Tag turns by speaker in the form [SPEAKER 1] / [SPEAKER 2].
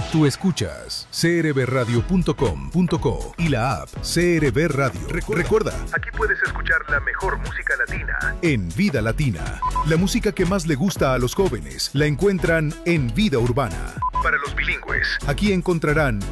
[SPEAKER 1] Tú escuchas crbradio.com.co y la app CRB Radio. Recuerda, aquí puedes escuchar la mejor música latina en Vida Latina. La música que más le gusta a los jóvenes la encuentran en Vida Urbana. Para los bilingües, aquí encontrarán